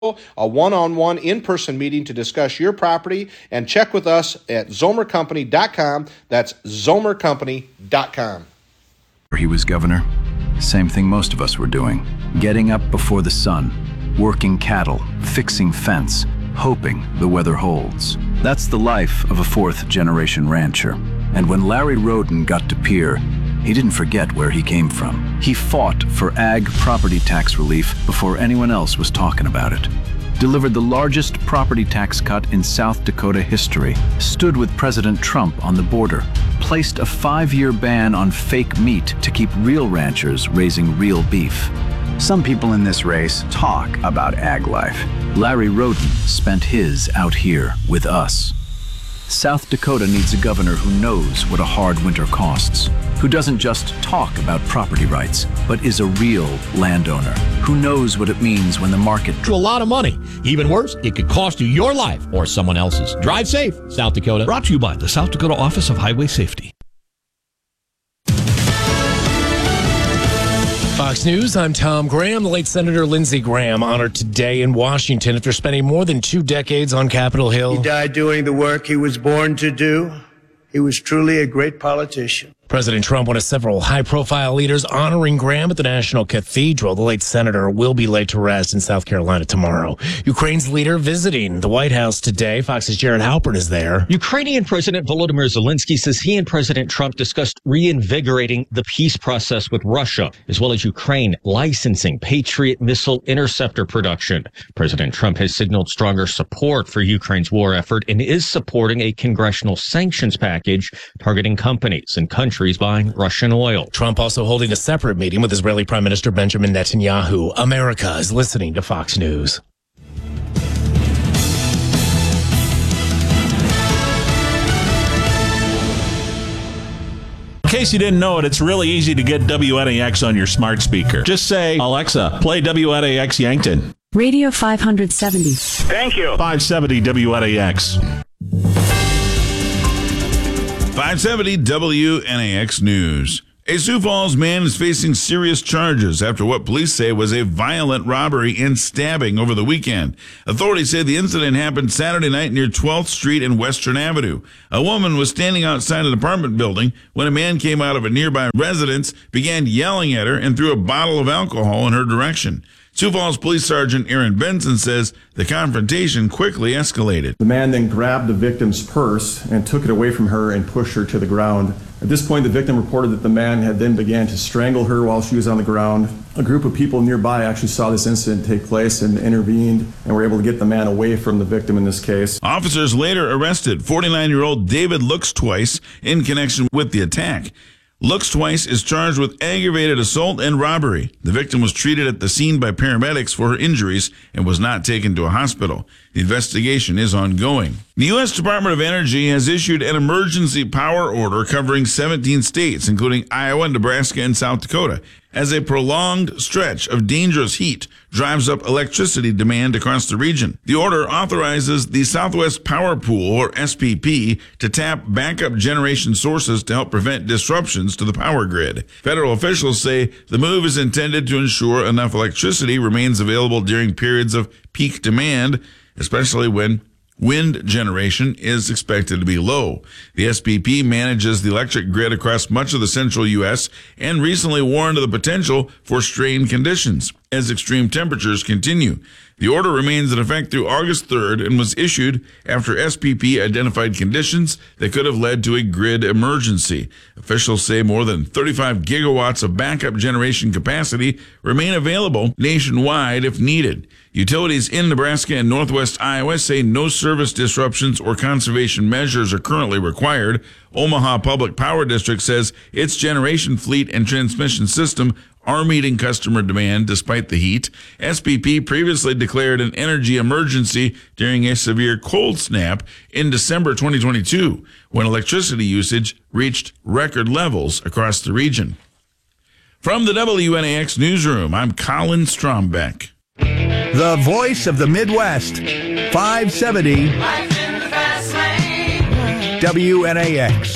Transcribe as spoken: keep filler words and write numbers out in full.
a one-on-one in-person meeting to discuss your property, and check with us at zomer company dot com. That's zomer company dot com. He was governor. Same thing most of us were doing. Getting up before the sun, working cattle, fixing fence, hoping the weather holds. That's the life of a fourth-generation rancher. And when Larry Roden got to Pierre, he didn't forget where he came from. He fought for ag property tax relief before anyone else was talking about it. Delivered the largest property tax cut in South Dakota history, stood with President Trump on the border, placed a five-year ban on fake meat to keep real ranchers raising real beef. Some people in this race talk about ag life. Larry Roden spent his out here with us. South Dakota needs a governor who knows what a hard winter costs, who doesn't just talk about property rights, but is a real landowner, who knows what it means when the market... A lot of money. Even worse, it could cost you your life or someone else's. Drive safe, South Dakota. Brought to you by the South Dakota Office of Highway Safety. Fox News, I'm Tom Graham. The late Senator Lindsey Graham honored today in Washington after spending more than two decades on Capitol Hill. He died doing the work he was born to do. He was truly a great politician. President Trump, one of several high-profile leaders honoring Graham at the National Cathedral. The late senator will be laid to rest in South Carolina tomorrow. Ukraine's leader visiting the White House today. Fox's Jared Halpern is there. Ukrainian President Volodymyr Zelensky says he and President Trump discussed reinvigorating the peace process with Russia, as well as Ukraine licensing Patriot missile interceptor production. President Trump has signaled stronger support for Ukraine's war effort and is supporting a congressional sanctions package targeting companies and countries buying Russian oil. Trump also holding a separate meeting with Israeli Prime Minister Benjamin Netanyahu. America is listening to Fox News. In case you didn't know it, it's really easy to get W N A X on your smart speaker. Just say, Alexa, play W N A X Yankton. Radio five seventy. Thank you. five seventy W N A X. five seventy W N A X News. A Sioux Falls man is facing serious charges after what police say was a violent robbery and stabbing over the weekend. Authorities say the incident happened Saturday night near twelfth Street and Western Avenue. A woman was standing outside an apartment building when a man came out of a nearby residence, began yelling at her, and threw a bottle of alcohol in her direction. Sioux Falls Police Sergeant Aaron Benson says the confrontation quickly escalated. The man then grabbed the victim's purse and took it away from her and pushed her to the ground. At this point, the victim reported that the man had then began to strangle her while she was on the ground. A group of people nearby actually saw this incident take place and intervened and were able to get the man away from the victim in this case. Officers later arrested forty-nine-year-old David Looks Twice in connection with the attack. Looks Twice is charged with aggravated assault and robbery. The victim was treated at the scene by paramedics for her injuries and was not taken to a hospital. The investigation is ongoing. The U S Department of Energy has issued an emergency power order covering seventeen states, including Iowa, Nebraska, and South Dakota, as a prolonged stretch of dangerous heat drives up electricity demand across the region. The order authorizes the Southwest Power Pool, or S P P, to tap backup generation sources to help prevent disruptions to the power grid. Federal officials say the move is intended to ensure enough electricity remains available during periods of peak demand, especially when wind generation is expected to be low. The S P P manages the electric grid across much of the central U S and recently warned of the potential for strained conditions as extreme temperatures continue. The order remains in effect through August third and was issued after S P P identified conditions that could have led to a grid emergency. Officials say more than thirty-five gigawatts of backup generation capacity remain available nationwide if needed. Utilities in Nebraska and northwest Iowa say no service disruptions or conservation measures are currently required. Omaha Public Power District says its generation fleet and transmission system are meeting customer demand despite the heat. S P P previously declared an energy emergency during a severe cold snap in December twenty twenty-two, when electricity usage reached record levels across the region. From the W N A X newsroom, I'm Colin Strombeck. The voice of the Midwest, five seventy W N A X.